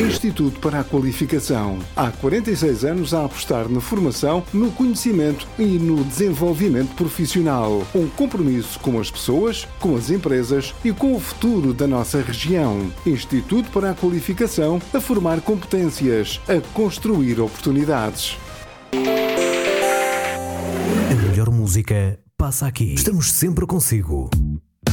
Instituto para a Qualificação. Há 46 anos a apostar na formação, no conhecimento e no desenvolvimento profissional. Um compromisso com as pessoas, com as empresas e com o futuro da nossa região. Instituto para a Qualificação, a formar competências, a construir oportunidades. A melhor música passa aqui. Estamos sempre consigo.